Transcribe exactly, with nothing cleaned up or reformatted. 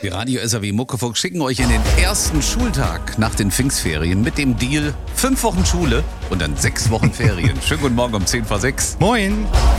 Die Radio S R W Muckefuchs schicken euch in den ersten Schultag nach den Pfingstferien mit dem Deal fünf Wochen Schule und dann sechs Wochen Ferien. Schönen guten Morgen um zehn vor sechs. Moin.